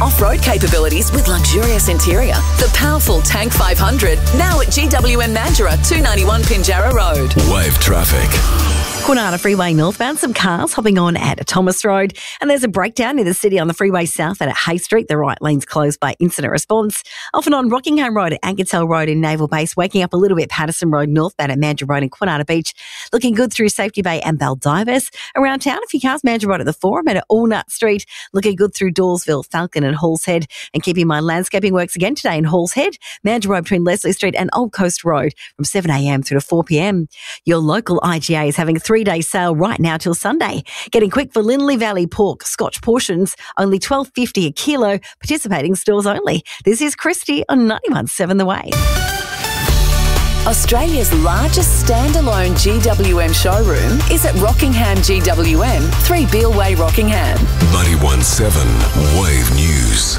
off-road capabilities with luxurious interior. The powerful Tank 500, now at GWM Mandurah, 291 Pinjarra Road. Wave traffic. Kwinana Freeway northbound, some cars hopping on at Thomas Road, and there's a breakdown near the city on the freeway southbound at Hay Street. The right lane's closed by incident response. Off and on Rockingham Road at Ankertel Road in Naval Base, waking up a little bit Patterson Road northbound at Mandurah Road in Kwinana Beach. Looking good through Safety Bay and Baldivis. Around town, a few cars, Mandurah Road at the Forum and at Allnut Street. Looking good through Dawesville, Falcon and Halls Head. And keeping my landscaping works again today in Halls Head, Mandurah Road between Leslie Street and Old Coast Road from 7am through to 4pm. Your local IGA is having a 3-day sale right now till Sunday. Getting quick for Lindley Valley pork Scotch portions, only $12.50 a kilo, participating stores only. This is Christy on 91.7 The Wave. Australia's largest standalone GWM showroom is at Rockingham GWM, 3 Beale Way, Rockingham. 91.7 Wave News.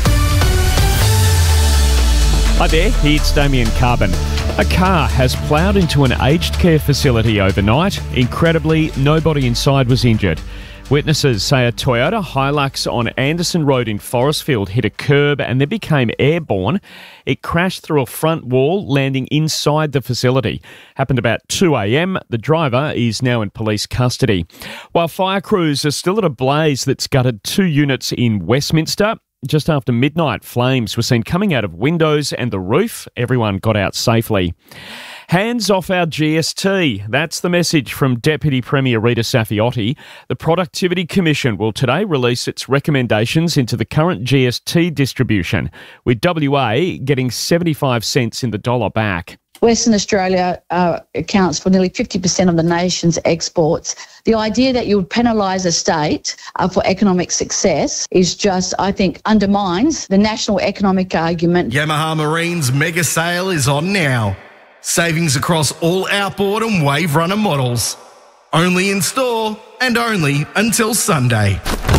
Hi there, it's Damien Carbon. A car has ploughed into an aged care facility overnight. Incredibly, nobody inside was injured. Witnesses say a Toyota Hilux on Anderson Road in Forestfield hit a curb and then became airborne. It crashed through a front wall, landing inside the facility. Happened about 2am. The driver is now in police custody. While fire crews are still at a blaze that's gutted 2 units in Westminster, just after midnight, flames were seen coming out of windows and the roof. Everyone got out safely. Hands off our GST. That's the message from Deputy Premier Rita Safiotti. The Productivity Commission will today release its recommendations into the current GST distribution, with WA getting 75 cents in the dollar back. Western Australia accounts for nearly 50% of the nation's exports. The idea that you would penalise a state for economic success is just, I think, undermines the national economic argument. Yamaha Marine's mega sale is on now. Savings across all outboard and wave runner models. Only in store and only until Sunday.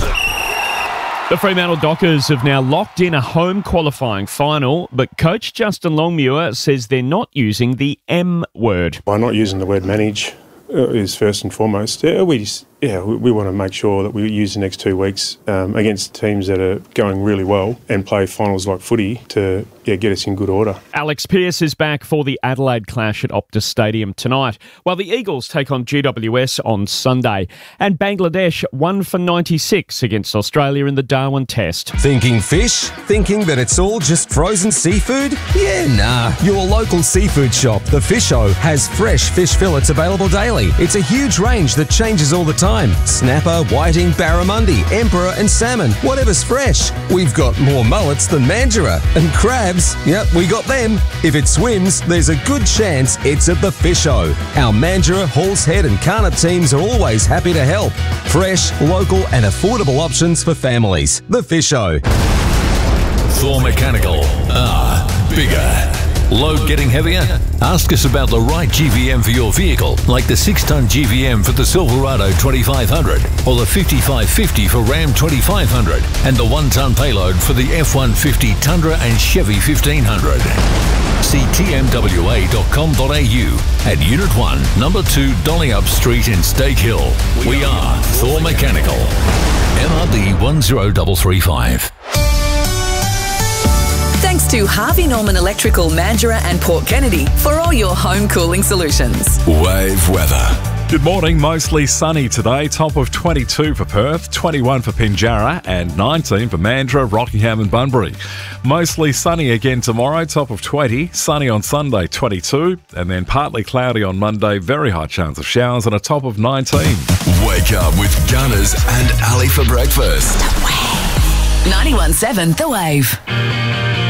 The Fremantle Dockers have now locked in a home qualifying final, but coach Justin Longmuir says they're not using the M word. By not using the word manage is first and foremost. We want to make sure that we use the next 2 weeks against teams that are going really well and play finals like footy to get us in good order. Alex Pearce is back for the Adelaide clash at Optus Stadium tonight, while the Eagles take on GWS on Sunday. And Bangladesh won for 96 against Australia in the Darwin Test. Thinking fish? Thinking that it's all just frozen seafood? Yeah, nah. Your local seafood shop, The Fish-O, has fresh fish fillets available daily. It's a huge range that changes all the time. Snapper, whiting, barramundi, emperor and salmon. Whatever's fresh. We've got more mullets than Mandurah. And crabs, yep, we got them. If it swims, there's a good chance it's at The Fish-O. Our Mandurah, Halls Head and Carnap teams are always happy to help. Fresh, local and affordable options for families. The Fish-O. Thor Mechanical. Bigger. Load getting heavier? Ask us about the right GVM for your vehicle, like the 6-ton GVM for the Silverado 2500 or the 5550 for Ram 2500 and the 1-ton payload for the F-150 Tundra and Chevy 1500. See tmwa.com.au at Unit 1, Number 2 Dollyup Street in Stake Hill. We are Thor Mechanical. MRB 10335. Thanks to Harvey Norman Electrical, Mandurah and Port Kennedy for all your home cooling solutions. Wave weather. Good morning. Mostly sunny today. Top of 22 for Perth, 21 for Pinjarra and 19 for Mandurah, Rockingham and Bunbury. Mostly sunny again tomorrow. Top of 20. Sunny on Sunday, 22. And then partly cloudy on Monday. Very high chance of showers and a top of 19. Wake up with Gunners and Ali for breakfast. 91.7 The Wave.